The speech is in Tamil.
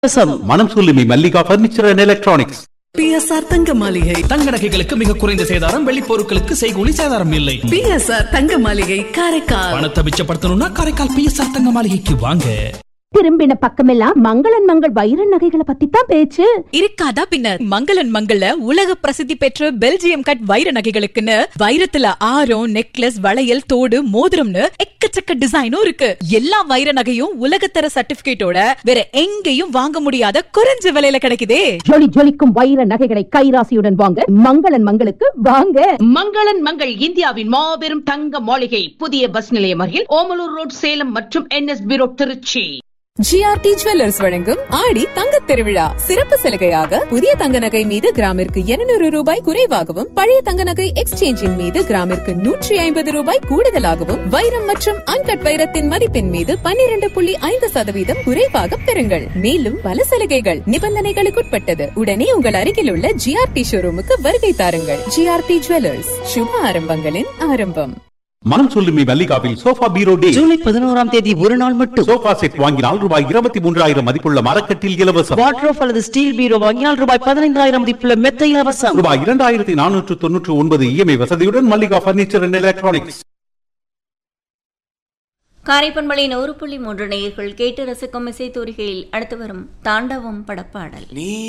மனம் சொல்லுமி Mallika furniture and electronics. PSR தங்க மாளிகை. தங்க நகைகளுக்கு மிக குறைந்த சேதாரம், வெள்ளி பொருட்களுக்கு செய்கூலி சேதாரம் இல்லை. PSR தங்க மாளிகை காரைக்கால். பணத்தை மிச்சப்படுத்தணும்னா காரைக்கால் PSR தங்க மாளிகைக்கு வாங்க. திரும்பின பக்கமெல்லாம் மங்களன் மங்கள் வைர நகைகளை பத்தி தான் பேச்சு. இருக்காதா பின்ன? மங்களன் மங்கள்ல உலக பிரசித்தி பெற்ற பெல்ஜியம் கட் வைர நகைகளுக்குன்னு வைரத்துல ஆரம், நெக்லஸ், வளையல், தோடு, மோதிரம்னு எக்கச்சக்க டிசைனும் இருக்கு. எல்லா வைர நகையும் உலகத்தர சர்டிபிகேட்டோட வேற எங்கேயும் வாங்க முடியாத குறைஞ்ச விலையில கிடைக்குதே. ஜொலி ஜொலிக்கும் வைர நகைகளை கைராசியுடன் வாங்க மங்களன் மங்களுக்கு வாங்க. மங்களன் மங்கள் இந்தியாவின் மாபெரும் தங்க மாளிகை, புதிய பஸ் நிலையம் அருகில் ஓமலூர் ரோட், சேலம் மற்றும் NSB road, Trichy. GRT jewellers வழங்கும் ஆடி தங்கத் திருவிழா சிறப்பு சலுகையாக புதிய தங்க நகை மீது கிராமிற்கு 200 ரூபாய் குறைவாகவும், பழைய தங்க நகை எக்ஸ்சேஞ்சின் மீது கிராமிற்கு 150 ரூபாய் கூடுதலாகவும், வைரம் மற்றும் அன்கட் வைரத்தின் மதிப்பின் மீது 12.5% குறைவாக பெறுங்கள். மேலும் பல சலுகைகள் நிபந்தனைகளுக்குட்பட்டது. உடனே உங்கள் அருகில் உள்ள GRT ஷோரூமுக்கு வருகை தாருங்கள். GRT ஜுவல்லர்ஸ், சுப ஆரம்பங்களின் ஆரம்பம். மனம் சொல்லுமி மல்லிகாவில் சோஃபா பீரோ டே. ஜூலை 11ஆம் தேதி ஒரு நாள் மட்டும். சோஃபா செட் வாங்கினால் ரூபாய் 23,000 மதிப்புள்ள மரக்கட்டில் இலவசம். வார்ட்ரோப் அல்லது ஸ்டீல் பீரோ வாங்கினால் ரூபாய் 15,000 மதிப்புள்ள மெத்தை இலவசம். ரூபாய் 2,499 EMI வசதியுடன் மல்லிகா பர்னிச்சர் அண்ட் எலக்ட்ரானிக்ஸ். காரைப்பண்பளை 100.3 நேயர்கள் கேட்டு ரசிக்கும் இசைத்தூரிகையில் அடுத்து வரும் தாண்டவம் படப்பாடல்.